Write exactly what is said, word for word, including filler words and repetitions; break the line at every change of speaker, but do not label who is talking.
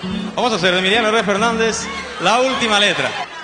Vamos a hacer de Emiliano Herrera Fernández la última letra.